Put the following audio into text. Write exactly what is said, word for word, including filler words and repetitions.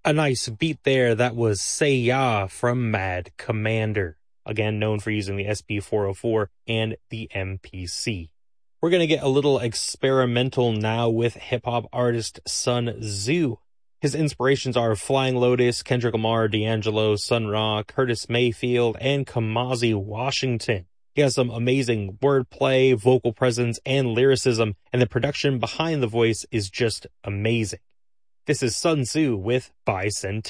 A nice beat there. That was Say Ya from Mad Commander, again known for using the S P four oh four and the M P C. We're going to get a little experimental now with hip-hop artist Sun Tzu. His inspirations are Flying Lotus, Kendrick Lamar, D'Angelo, Sun Ra, Curtis Mayfield, and Kamasi Washington. He has some amazing wordplay, vocal presence, and lyricism, and the production behind the voice is just amazing. This is Sun Tzu with Bicentennial.